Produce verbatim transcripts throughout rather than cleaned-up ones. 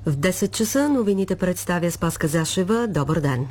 В десет часа новините представя Спаска Зашева. Добър ден!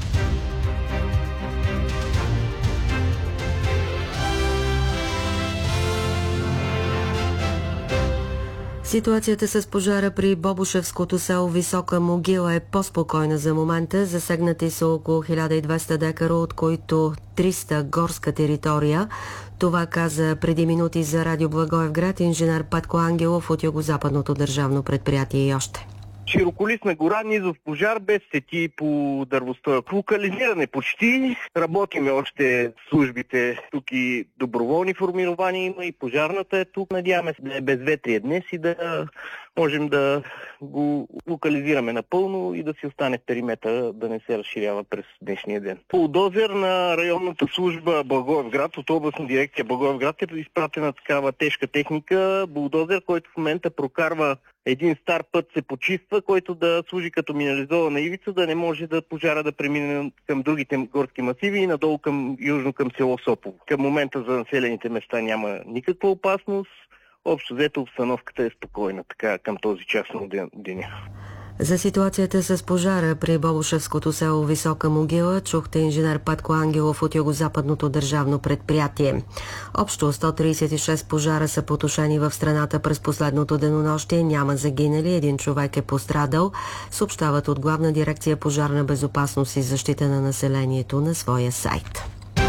Ситуацията с пожара при Бобошевското село Висока могила е по-спокойна за момента. Засегнати са около хиляда и двеста декара, от които триста горска територия. Това каза преди минути за Радио Благоевград инженер Петко Ангелов от Югозападното държавно предприятие и още. Широколистна гора, низов пожар, без сети по дървостоя. Локализиране почти. Работиме още службите. Тук и доброволни формирования има, и пожарната е тук. Надяваме се да е безветрие днес и да можем да го локализираме напълно и да си остане в периметъра, да не се разширява през днешния ден. Булдозер на районната служба Благоевград, от областна дирекция Благоевград, е изпратена такава тежка техника. Булдозер, който в момента прокарва един стар път, се почиства, който да служи като минерализована ивица, да не може да пожара да премине към другите горски масиви и надолу към южно към село Сополо. Към момента за населените места няма никаква опасност. Общо взето обстановката е спокойна така към този час на деня. За ситуацията с пожара при Бобошевското село Висока могила чухте инженер Петко Ангелов от Югозападното държавно предприятие. Общо сто тридесет и шест пожара са потушени в страната през последното денонощие. Няма загинали, един човек е пострадал, съобщават от Главна дирекция пожарна безопасност и защита на населението на своя сайт.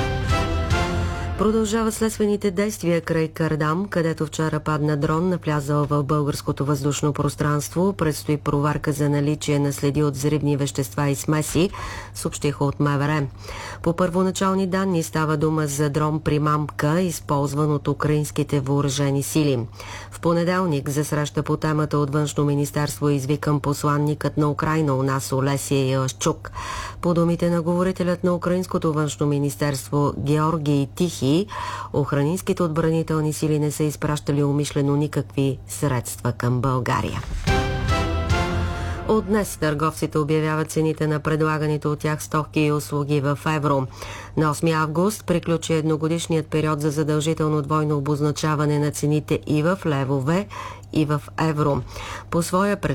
Продължават следствените действия край Кардам, където вчера падна дрон, навлязъл в българското въздушно пространство. Предстои проверка за наличие на следи от взривни вещества и смеси, съобщиха от МВР. По първоначални данни става дума за дрон примамка, използван от украинските въоръжени сили. В понеделник за среща по темата от Външно министерство е извикан посланникът на Украйна у нас Олесия Ялашчук. По думите на говорителят на Украинското външно министерство Георгий Тихий, охранинските отбранителни сили не са изпращали умишлено никакви средства към България. От днес търговците обявяват цените на предлаганите от тях стоки и услуги в евро. На осми август приключи едногодишният период за задължително двойно обозначаване на цените и в левове, и в евро. По своя